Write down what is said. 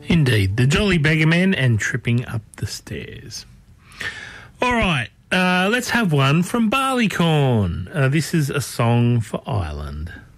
Indeed, the Jolly Beggarmen and Tripping Up the Stairs. All right, let's have one from Barleycorn. This is A Song for Ireland.